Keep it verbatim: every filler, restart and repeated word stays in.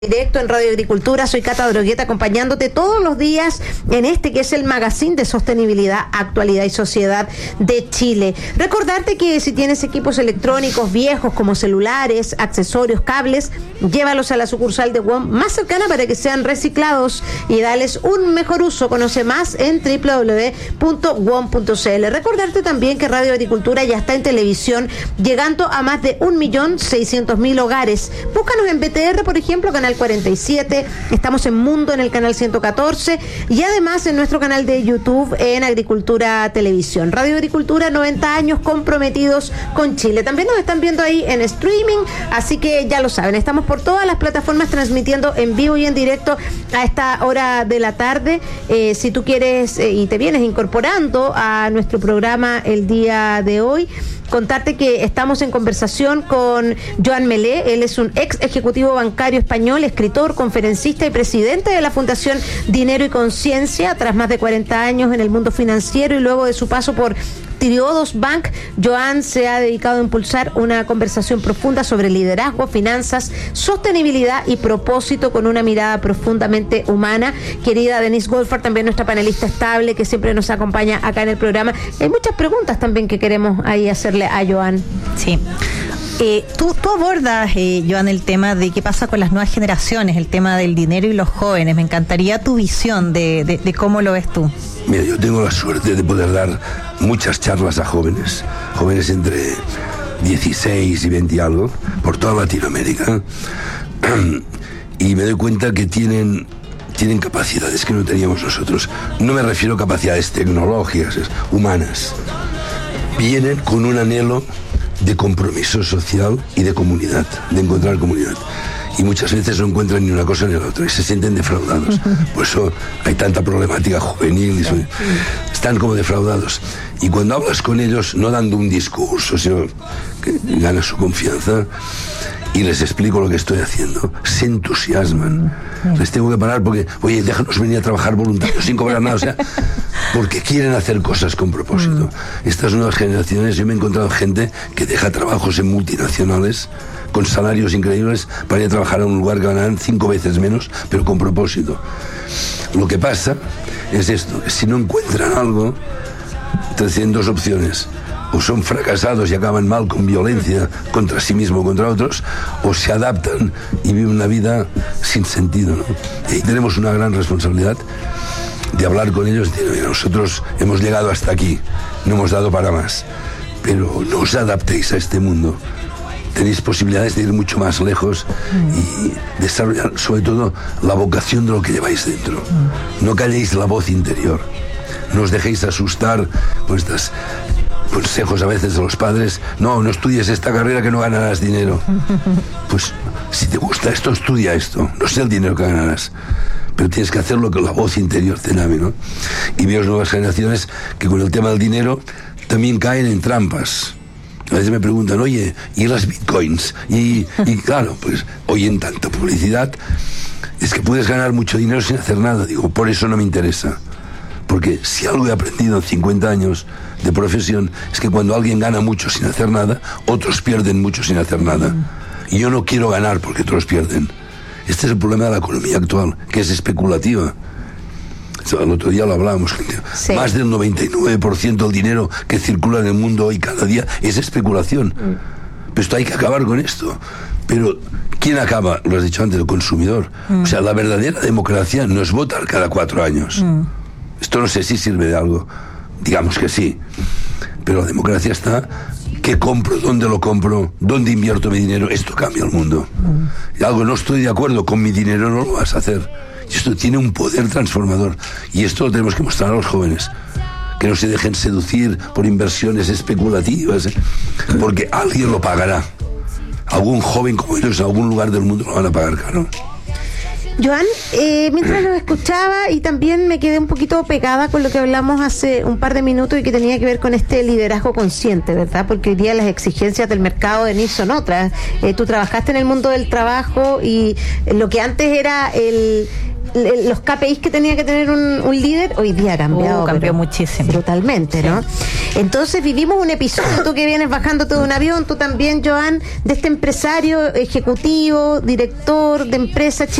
Directo en Radio Agricultura, soy Cata Drogueta acompañándote todos los días en este que es el magazine de sostenibilidad, actualidad y sociedad de Chile. Recordarte que si tienes equipos electrónicos viejos como celulares, accesorios, cables, llévalos a la sucursal de W O M más cercana para que sean reciclados y darles un mejor uso. Conoce más en doble u doble u doble u punto w o m punto c l. Recordarte también que Radio Agricultura ya está en televisión, llegando a más de un millón seiscientos mil hogares. Búscanos en B T R, por ejemplo, canal cuarenta y siete, estamos en Mundo en el canal ciento catorce y además en nuestro canal de YouTube en Agricultura Televisión. Radio Agricultura, noventa años comprometidos con Chile. También nos están viendo ahí en streaming, así que ya lo saben, estamos por todas las plataformas transmitiendo en vivo y en directo a esta hora de la tarde. Eh, si tú quieres eh, y te vienes incorporando a nuestro programa el día de hoy, contarte que estamos en conversación con Joan Melé. Él es un ex ejecutivo bancario español, escritor, conferencista y presidente de la Fundación Dinero y Conciencia. Tras más de cuarenta años en el mundo financiero y luego de su paso por Triodos Bank, Joan se ha dedicado a impulsar una conversación profunda sobre liderazgo, finanzas, sostenibilidad y propósito con una mirada profundamente humana. Querida Denise Goldfarb, también nuestra panelista estable que siempre nos acompaña acá en el programa. Hay muchas preguntas también que queremos ahí hacerle a Joan. Sí. Eh, tú, tú abordas, eh, Joan, el tema de qué pasa con las nuevas generaciones, el tema del dinero y los jóvenes. Me encantaría tu visión de, de, de cómo lo ves tú. Mira, yo tengo la suerte de poder dar muchas charlas a jóvenes, jóvenes entre dieciséis y veinte y algo, por toda Latinoamérica, y me doy cuenta que tienen, tienen capacidades que no teníamos nosotros. No me refiero a capacidades tecnológicas, humanas. Vienen con un anhelo de compromiso social y de comunidad, de encontrar comunidad. Y muchas veces no encuentran ni una cosa ni la otra y se sienten defraudados. Por eso hay tanta problemática juvenil y son, están como defraudados. Y cuando hablas con ellos, no dando un discurso, sino que ganas su confianza y les explico lo que estoy haciendo, se entusiasman. Les tengo que parar porque, oye, déjanos venir a trabajar voluntarios sin cobrar nada, o sea, porque quieren hacer cosas con propósito. Estas nuevas generaciones, yo me he encontrado gente que deja trabajos en multinacionales con salarios increíbles para ir a trabajar a un lugar que ganarán cinco veces menos, pero con propósito. Lo que pasa es esto, que si no encuentran algo, tienen dos opciones: o son fracasados y acaban mal con violencia contra sí mismo o contra otros, o se adaptan y viven una vida sin sentido, ¿no? Y ahí tenemos una gran responsabilidad de hablar con ellos y decir, mira, nosotros hemos llegado hasta aquí, no hemos dado para más, pero no os adaptéis a este mundo. Tenéis posibilidades de ir mucho más lejos y desarrollar sobre todo la vocación de lo que lleváis dentro. No calléis la voz interior, no os dejéis asustar por estos consejos a veces de los padres. No, no estudies esta carrera que no ganarás dinero. Pues si te gusta esto, estudia esto, no sé el dinero que ganarás, pero tienes que hacerlo con la voz interior te llame, ¿no? Y veo nuevas generaciones que con el tema del dinero también caen en trampas. A veces me preguntan, oye, ¿y las bitcoins? Y, y claro, pues oyen tanta publicidad, es que puedes ganar mucho dinero sin hacer nada. Digo, por eso no me interesa. Porque si algo he aprendido en cincuenta años de profesión es que cuando alguien gana mucho sin hacer nada, otros pierden mucho sin hacer nada. Y yo no quiero ganar porque otros pierden. Este es el problema de la economía actual, que es especulativa. El otro día lo hablábamos, sí. Más del noventa y nueve por ciento del dinero que circula en el mundo hoy cada día es especulación. Mm. Pero esto hay que acabar con esto. Pero ¿quién acaba? Lo has dicho antes, el consumidor. Mm. O sea, la verdadera democracia no es votar cada cuatro años. Mm. Esto no sé si sirve de algo. Digamos que sí. Pero la democracia está, ¿qué compro? ¿Dónde lo compro? ¿Dónde invierto mi dinero? Esto cambia el mundo. Mm. Y algo no estoy de acuerdo con mi dinero, no lo vas a hacer. Y esto tiene un poder transformador. Y esto lo tenemos que mostrar a los jóvenes. Que no se dejen seducir por inversiones especulativas, ¿eh? Porque alguien lo pagará. Algún joven como ellos en algún lugar del mundo lo van a pagar caro. Joan, eh, mientras lo escuchaba y también me quedé un poquito pegada con lo que hablamos hace un par de minutos y que tenía que ver con este liderazgo consciente, ¿verdad? Porque hoy día las exigencias del mercado de N I S son otras. Eh, tú trabajaste en el mundo del trabajo y lo que antes era el le- los K P Is que tenía que tener un, un líder, hoy día ha cambiado. Uh, cambió pero muchísimo. Brutalmente, Sí. ¿no? Entonces vivimos un episodio, tú que vienes bajándote de un avión, tú también, Joan, de este empresario ejecutivo, director de empresa